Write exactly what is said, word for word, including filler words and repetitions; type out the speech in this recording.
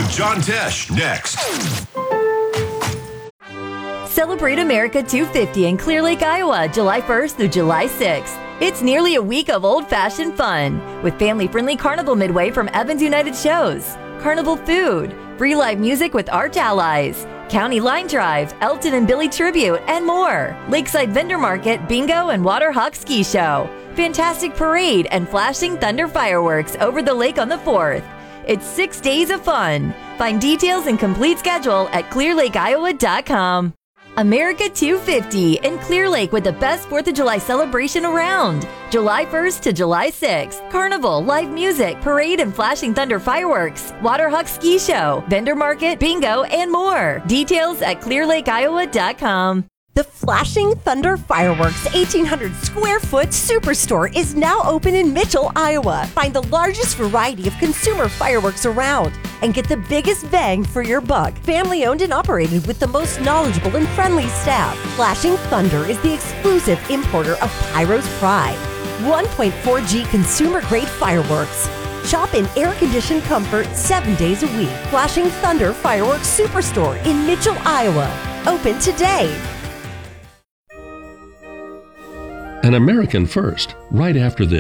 with John Tesh next. Celebrate America two fifty in Clear Lake, Iowa, July first through July sixth. It's nearly a week of old-fashioned fun with family-friendly carnival midway from Evans United Shows, carnival food, free live music with Art Allies, County Line Drive, Elton and Billy Tribute, and more. Lakeside Vendor Market, Bingo, and Waterhawk Ski Show. Fantastic parade and flashing thunder fireworks over the lake on the fourth. It's six days of fun. Find details and complete schedule at clear lake iowa dot com. America two fifty in Clear Lake with the best fourth of July celebration around. July first to July sixth. Carnival, live music, parade and flashing thunder fireworks, Waterhawk Ski Show, Vendor Market, Bingo, and more. Details at clear lake iowa dot com. The Flashing Thunder Fireworks eighteen hundred square foot superstore is now open in Mitchell, Iowa. Find the largest variety of consumer fireworks around and get the biggest bang for your buck. Family owned and operated with the most knowledgeable and friendly staff. Flashing Thunder is the exclusive importer of Pyro's Pride. one point four G consumer grade fireworks. Shop in air-conditioned comfort seven days a week. Flashing Thunder Fireworks Superstore in Mitchell, Iowa. Open today. An American First, right after this.